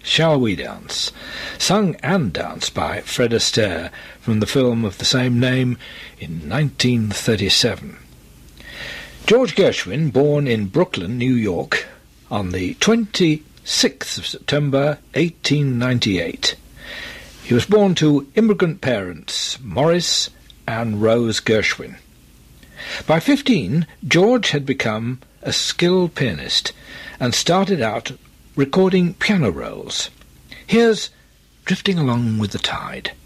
Shall We Dance, sung and danced by Fred Astaire from the film of the same name in 1937. George Gershwin, born in Brooklyn, New York, on the 26th of September 1898. He was born to immigrant parents, Morris and Rose Gershwin. By 15, George had become a skilled pianist and started out recording piano rolls. Here's Drifting Along with the Tide.